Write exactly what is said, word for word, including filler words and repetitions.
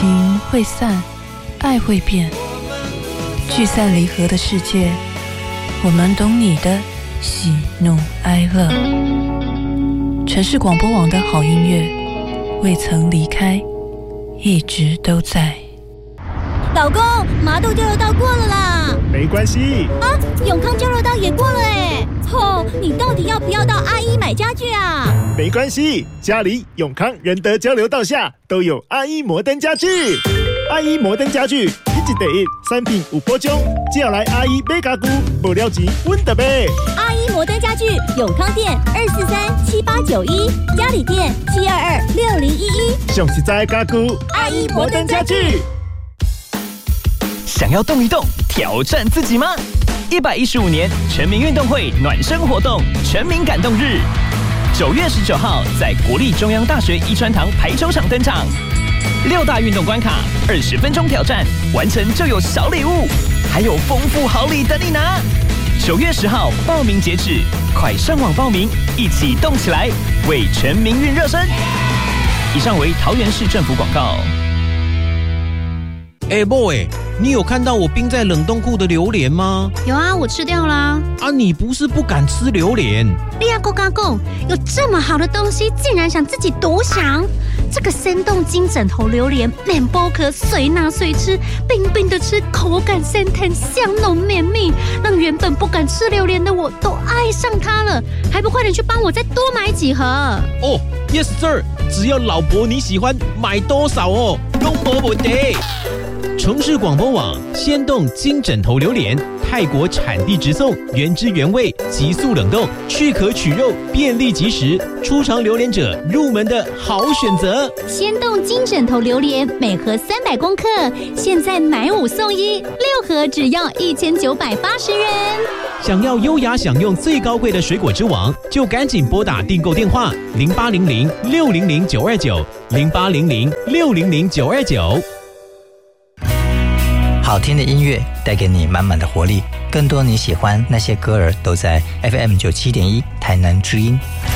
情会散，爱会变，聚散离合的世界，我们懂你的喜怒哀乐。城市广播网的好音乐，未曾离开，一直都在。 老公，麻豆交流道过了啦。 没关系啊，永康交流道也过了哎。吼，你到底要不要到阿一买家具啊？ 没关系，家里永康仁德交流道下都有阿一摩登家具。阿一摩登家具一级第一，产品有保障，只要来阿一买家具，无了钱阮就买。 阿一摩登家具永康店二四三七八九一，嘉里店七二二六零一一。 上实在的家具， 阿一摩登家具。 想要动一动，挑战自己吗？一百一十五年全民运动会暖身活动全民感动日，九月十九号在国立中央大学遗传堂排球场登场。六大运动关卡，二十分钟挑战，完成就有小礼物，还有丰富好礼等你拿。九月十号报名截止，快上网报名，一起动起来，为全民运热身。以上为桃园市政府广告。 哎、欸、boy， 你有看到我冰在冷冻库的榴莲吗？ 有啊，我吃掉啦。 啊，你不是不敢吃榴莲？ 利亚哥嘎贡有这么好的东西，竟然想自己独享？这个生动金枕头榴莲，面包壳随拿随吃，冰冰的吃，口感鲜甜，香浓绵密，让原本不敢吃榴莲的我都爱上它了。还不快点去帮我再多买几盒？ 哦 ，Yes sir， 只要老婆你喜欢，买多少哦，都没问题。城市广播网鲜冻金枕头榴莲，泰国产地直送，原汁原味，急速冷冻，去壳取肉，便利即食，初尝榴莲者入门的好选择。 鲜冻金枕头榴莲每盒三百公克，现在买五送一，六盒只要一千九百八十元。 想要优雅享用最高贵的水果之王，就赶紧拨打订购电话零八零零六零零九二九零八零零六零零九二九。 好听的音乐带给你满满的活力，更多你喜欢那些歌儿都在 F M 九七点一台南之音。